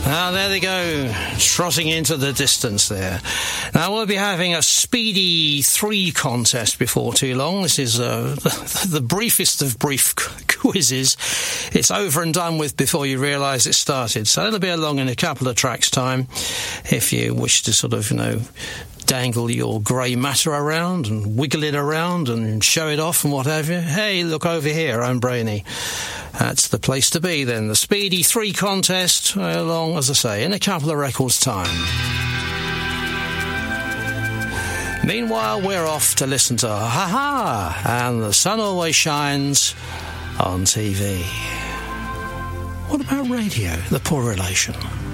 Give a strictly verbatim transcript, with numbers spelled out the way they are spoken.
Ah, there they go, trotting into the distance there. Now, we'll be having a speedy three contest before too long. This is uh, the, the briefest of brief quizzes. It's over and done with before you realise it started. So it'll be along in a couple of tracks' time if you wish to sort of, you know, dangle your grey matter around and wiggle it around and show it off and what have you. Hey, look over here, I'm brainy. That's the place to be then. The Speedy three contest, along, as I say, in a couple of records' time. Meanwhile, we're off to listen to Ha Ha and The Sun Always Shines on T V. What about radio? The poor relation.